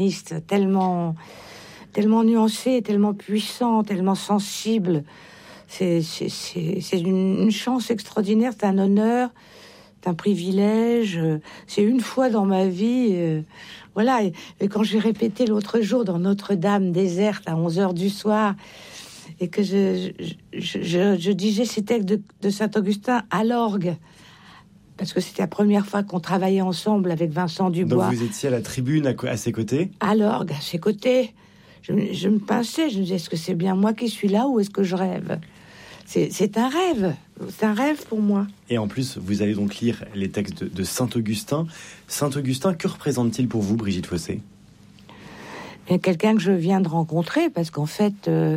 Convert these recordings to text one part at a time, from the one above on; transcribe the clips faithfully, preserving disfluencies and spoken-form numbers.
tellement, tellement nuancé, tellement puissant, tellement sensible. C'est, c'est, c'est, c'est une, une chance extraordinaire, c'est un honneur, c'est un privilège. C'est une fois dans ma vie, euh, voilà. Et, et quand j'ai répété l'autre jour dans Notre-Dame déserte à onze heures du soir, et que je, je, je, je disais ces textes de, de Saint-Augustin à l'orgue, parce que c'était la première fois qu'on travaillait ensemble avec Vincent Dubois. Donc vous étiez à la tribune à, à ses côtés ? À l'orgue, à ses côtés. Je, je me pinçais, je me disais, est-ce que c'est bien moi qui suis là ou est-ce que je rêve ? c'est, c'est un rêve, c'est un rêve pour moi. Et en plus, vous allez donc lire les textes de, de Saint-Augustin. Saint-Augustin, que représente-t-il pour vous, Brigitte Fossé ? Mais quelqu'un que je viens de rencontrer, parce qu'en fait... Euh,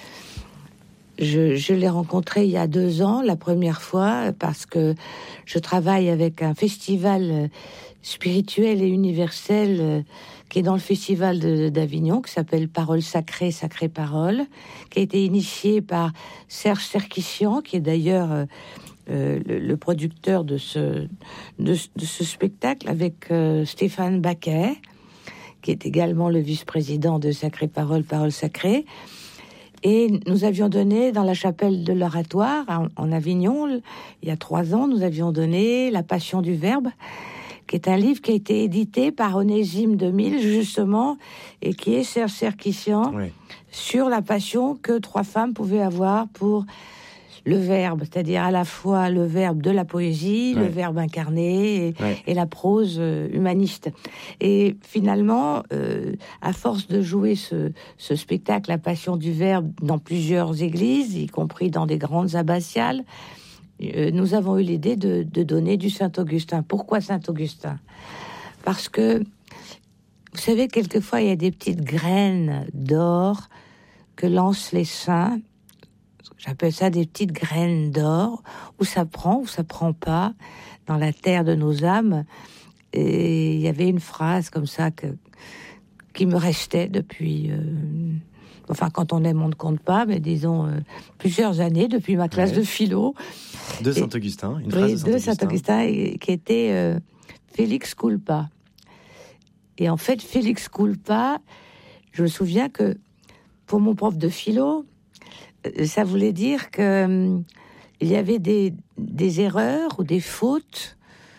Je, je l'ai rencontré il y a deux ans, la première fois, parce que je travaille avec un festival spirituel et universel qui est dans le festival de, d'Avignon, qui s'appelle Paroles sacrées, sacrées paroles, qui a été initié par Serge Serkissian, qui est d'ailleurs euh, le, le producteur de ce, de, de ce spectacle, avec euh, Stéphane Baquet, qui est également le vice-président de Sacrées Paroles, Paroles sacrées. Et nous avions donné dans la chapelle de l'Oratoire, en, en Avignon, il y a trois ans, nous avions donné La Passion du Verbe, qui est un livre qui a été édité par Onésime deux mille, justement, et qui est Serge Serkissian, oui, sur la passion que trois femmes pouvaient avoir pour le verbe, c'est-à-dire à la fois le verbe de la poésie, ouais, le verbe incarné et, ouais, et la prose euh, humaniste. Et finalement, euh, à force de jouer ce, ce spectacle, La Passion du Verbe, dans plusieurs églises, y compris dans des grandes abbatiales, euh, nous avons eu l'idée de, de donner du Saint-Augustin. Pourquoi Saint-Augustin ? Parce que, vous savez, quelquefois, il y a des petites graines d'or que lancent les saints. J'appelle ça des petites graines d'or, où ça prend, où ça prend pas, dans la terre de nos âmes. Et il y avait une phrase comme ça que, qui me restait depuis, euh, enfin quand on aime on ne compte pas, mais disons euh, plusieurs années, depuis ma classe, ouais, de philo. De Saint-Augustin, une et, phrase oui, de Saint-Augustin. De Saint-Augustin, et, qui était euh, Felix culpa. Et en fait, Felix culpa, je me souviens que pour mon prof de philo, ça voulait dire que euh, il y avait des, des erreurs ou des fautes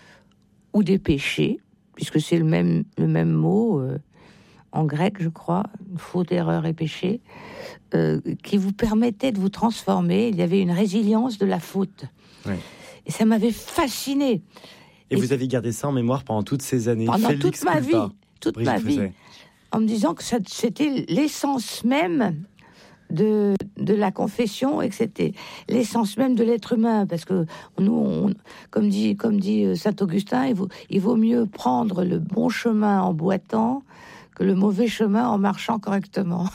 ou des péchés, puisque c'est le même, le même mot euh, en grec, je crois, faute, erreur et péché, euh, qui vous permettaient de vous transformer. Il y avait une résilience de la faute. Ouais. Et ça m'avait fasciné. Et, et vous avez gardé ça en mémoire pendant toutes ces années. Pendant Félix toute ma culpa, vie, toute Brigitte ma vie, Fossé. En me disant que ça, c'était l'essence même de, de la confession, et que c'était l'essence même de l'être humain, parce que nous, on, comme dit, comme dit Saint-Augustin, il vaut, il vaut mieux prendre le bon chemin en boitant que le mauvais chemin en marchant correctement.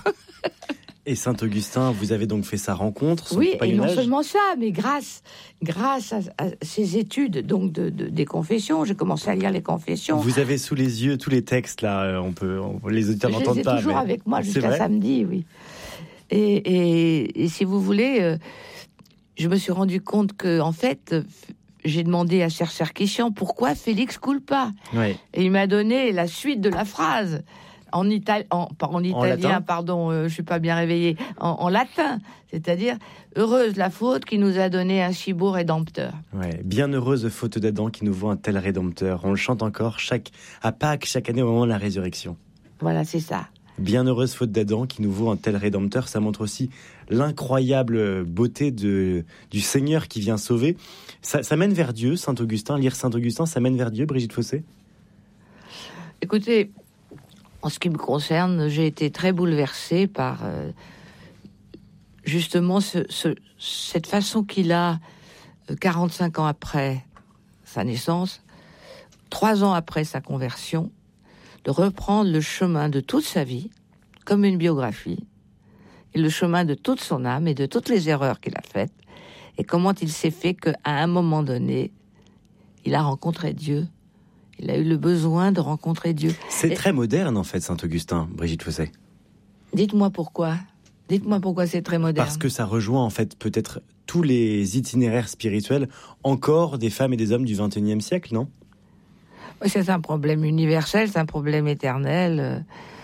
Et Saint-Augustin, vous avez donc fait sa rencontre, son oui, compagnonnage. Et non seulement ça, mais grâce, grâce à, à ces études donc de, de, des confessions, j'ai commencé à lire les confessions. Vous avez sous les yeux tous les textes, là, on peut, on, les auditeurs n'entendent pas. Je les ai toujours mais... avec moi jusqu'à samedi, oui. Et, et, et si vous voulez, euh, je me suis rendu compte que, en fait, j'ai demandé à Serge Serkissian pourquoi Félix culpa. Oui. Et il m'a donné la suite de la phrase. En, itali- en, pas en italien, en pardon, euh, je suis pas bien réveillée, en, en latin, c'est-à-dire heureuse la faute qui nous a donné un si beau rédempteur. Ouais, bienheureuse faute d'Adam qui nous vaut un tel rédempteur. On le chante encore chaque à Pâques, chaque année au moment de la résurrection. Voilà, c'est ça. Bienheureuse faute d'Adam qui nous vaut un tel rédempteur. Ça montre aussi l'incroyable beauté de du Seigneur qui vient sauver. Ça, ça mène vers Dieu, Saint-Augustin. Lire Saint-Augustin, ça mène vers Dieu, Brigitte Fossé. Écoutez. En ce qui me concerne, j'ai été très bouleversée par euh, justement ce, ce, cette façon qu'il a, euh, quarante-cinq ans après sa naissance, trois ans après sa conversion, de reprendre le chemin de toute sa vie, comme une biographie, et le chemin de toute son âme et de toutes les erreurs qu'il a faites, et comment il s'est fait qu'à un moment donné, il a rencontré Dieu. Il a eu le besoin de rencontrer Dieu. C'est Et... très moderne, en fait, Saint-Augustin, Brigitte Fossé. Dites-moi pourquoi. Dites-moi pourquoi c'est très moderne. Parce que ça rejoint, en fait, peut-être tous les itinéraires spirituels, encore des femmes et des hommes du vingt et unième siècle, non ? Oui, c'est un problème universel, c'est un problème éternel.